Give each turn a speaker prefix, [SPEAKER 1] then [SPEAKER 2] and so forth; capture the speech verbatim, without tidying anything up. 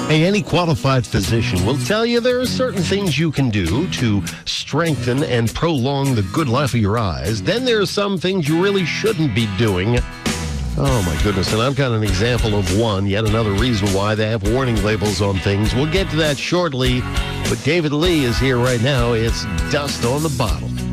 [SPEAKER 1] Hey, any qualified physician will tell you there are certain things you can do to strengthen and prolong the good life of your eyes. Then there are some things you really shouldn't be doing. Oh, my goodness. And I've got an example of one, yet another reason why they have warning labels on things. We'll get to that shortly. But David Lee is here right now. It's Dust on the Bottle.